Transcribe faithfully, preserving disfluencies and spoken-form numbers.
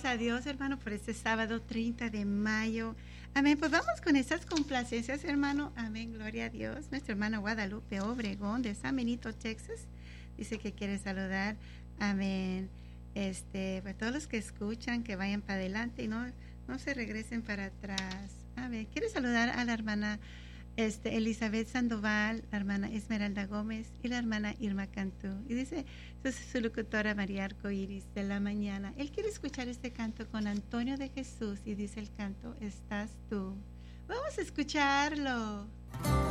a Dios, hermano, por este sábado treinta de mayo. Amén. Pues vamos con estas complacencias, hermano. Amén. Gloria a Dios. Nuestra hermana Guadalupe Obregón de San Benito, Texas, dice que quiere saludar. Amén. Este, para todos los que escuchan, que vayan para adelante y no, no se regresen para atrás. Amén. Quiere saludar a la hermana Este, Elizabeth Sandoval, la hermana Esmeralda Gómez y la hermana Irma Cantú. Y dice su, su locutora María Arcoiris de la mañana. Él quiere escuchar este canto con Antonio de Jesús y dice el canto, estás tú. Vamos a escucharlo.